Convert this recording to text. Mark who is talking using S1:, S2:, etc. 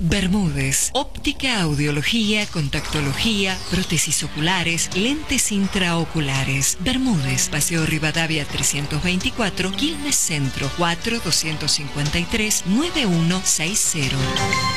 S1: Bermúdez, óptica, audiología, contactología, prótesis oculares, lentes intraoculares. Bermúdez, Paseo Rivadavia 324, Quilmes Centro, 4-253-9160.